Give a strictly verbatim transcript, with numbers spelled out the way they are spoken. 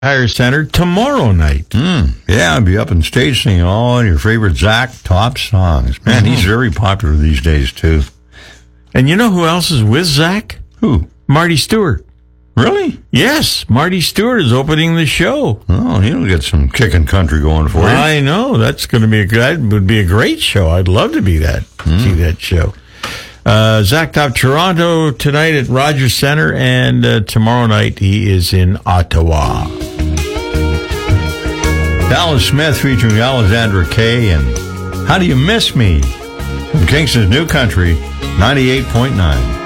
Tire Center tomorrow night. Mm, yeah, I'll be up on stage singing all your favorite Zach Top songs. Man, mm-hmm. he's very popular these days, too. And you know who else is with Zach? Who? Marty Stewart. Really? Yes, Marty Stewart is opening the show. Oh, he'll get some kickin' country going for you. I know. That's going to be a that would be a great show. I'd love to be that. Mm. See that show. Uh, Zach Top Toronto tonight at Rogers Center, and uh, tomorrow night he is in Ottawa. Dallas Smith featuring Alexandra Kay and How Do You Miss Me? From Kingston's New Country, ninety-eight point nine.